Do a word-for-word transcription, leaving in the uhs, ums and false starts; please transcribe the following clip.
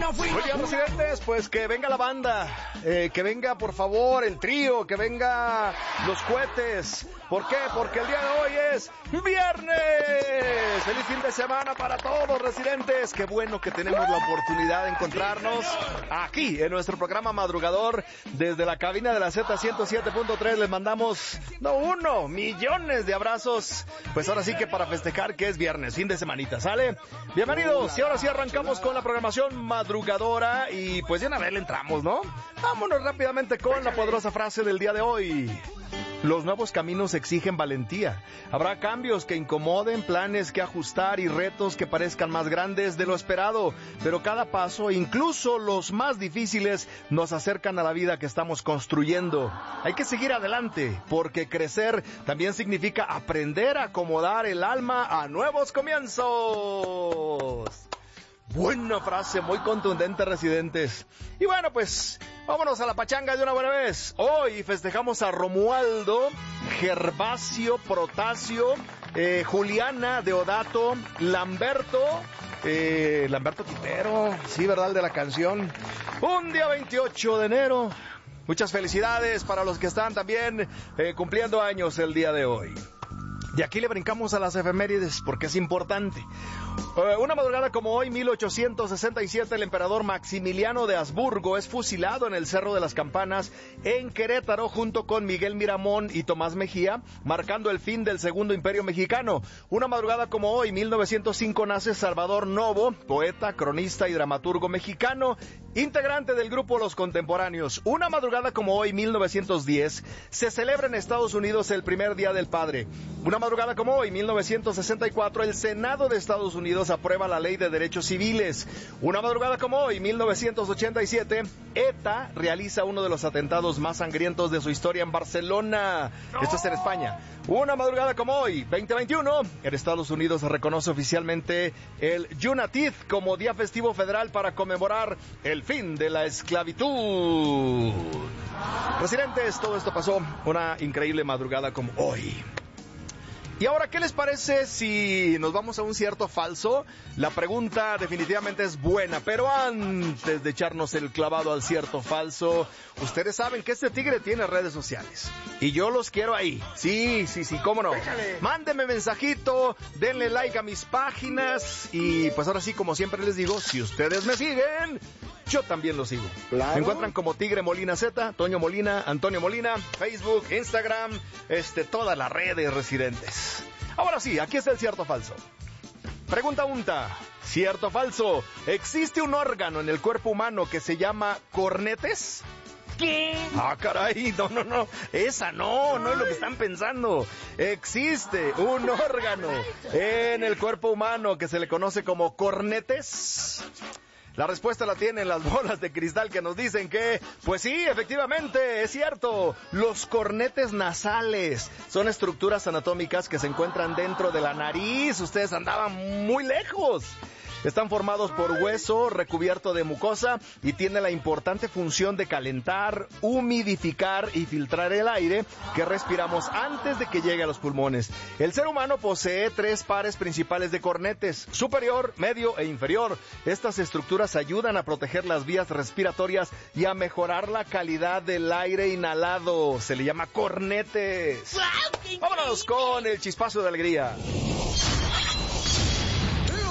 Muy bien, residentes, pues que venga la banda, eh, que venga por favor el trío, que venga los cohetes. ¿Por qué? Porque el día de hoy es viernes. ¡Feliz fin de semana para todos, residentes! Qué bueno que tenemos la oportunidad de encontrarnos aquí en nuestro programa madrugador desde la cabina de la Z ciento siete punto tres. Les mandamos, no uno, millones de abrazos. Pues ahora sí que para festejar que es viernes, fin de semanita, ¿sale? Bienvenidos, y ahora sí arrancamos con la programación madrugadora y pues ya una vez le entramos, ¿no? Vámonos rápidamente con la poderosa frase del día de hoy. Los nuevos caminos exigen valentía. Habrá cambios que incomoden, planes que ajustar y retos que parezcan más grandes de lo esperado. Pero cada paso, incluso los más difíciles, nos acercan a la vida que estamos construyendo. Hay que seguir adelante, porque crecer también significa aprender a acomodar el alma a nuevos comienzos. Buena frase, muy contundente, residentes. Y bueno, pues, vámonos a la pachanga de una buena vez. Hoy festejamos a Romualdo, Gervasio, Protasio, eh, Juliana, Deodato, Lamberto, eh, Lamberto Quintero, sí, ¿verdad? El de la canción. Un día veintiocho de enero. Muchas felicidades para los que están también eh, cumpliendo años el día de hoy. Y aquí le brincamos a las efemérides porque es importante. Uh, una madrugada como hoy, mil ochocientos sesenta y siete, el emperador Maximiliano de Habsburgo es fusilado en el Cerro de las Campanas en Querétaro junto con Miguel Miramón y Tomás Mejía, marcando el fin del Segundo Imperio Mexicano. Una madrugada como hoy, mil novecientos cinco, nace Salvador Novo, poeta, cronista y dramaturgo mexicano, integrante del grupo Los Contemporáneos. Una madrugada como hoy, mil novecientos diez, se celebra en Estados Unidos el primer Día del Padre. Una madrugada como hoy, mil novecientos sesenta y cuatro, el Senado de Estados Unidos aprueba la Ley de Derechos Civiles. Una madrugada como hoy, mil novecientos ochenta y siete, ETA realiza uno de los atentados más sangrientos de su historia en Barcelona. Esto es en España. Una madrugada como hoy, veinte veintiuno, en Estados Unidos se reconoce oficialmente el Juneteenth como día festivo federal para conmemorar el fin de la esclavitud. Residentes, todo esto pasó una increíble madrugada como hoy. Y ahora, ¿qué les parece si nos vamos a un cierto falso? La pregunta definitivamente es buena, pero antes de echarnos el clavado al cierto falso, ustedes saben que este tigre tiene redes sociales. Y yo los quiero ahí. Sí, sí, sí, cómo no. Échale. Mándenme mensajito, denle like a mis páginas y pues ahora sí, como siempre les digo, si ustedes me siguen, yo también lo sigo. Claro. Me encuentran como Tigre Molina Z, Toño Molina, Antonio Molina, Facebook, Instagram, este, todas las redes, residentes. Ahora sí, aquí está el cierto o falso. Pregunta unta, ¿cierto o falso? ¿Existe un órgano en el cuerpo humano que se llama cornetes? ¿Qué? Ah, caray, no, no, no, esa no, no es lo que están pensando. Existe un órgano en el cuerpo humano que se le conoce como cornetes. La respuesta la tienen las bolas de cristal que nos dicen que, pues sí, efectivamente, es cierto. Los cornetes nasales son estructuras anatómicas que se encuentran dentro de la nariz. Ustedes andaban muy lejos. Están formados por hueso recubierto de mucosa y tiene la importante función de calentar, humidificar y filtrar el aire que respiramos antes de que llegue a los pulmones. El ser humano posee tres pares principales de cornetes, superior, medio e inferior. Estas estructuras ayudan a proteger las vías respiratorias y a mejorar la calidad del aire inhalado. Se le llama cornetes. ¡Vámonos con el chispazo de alegría!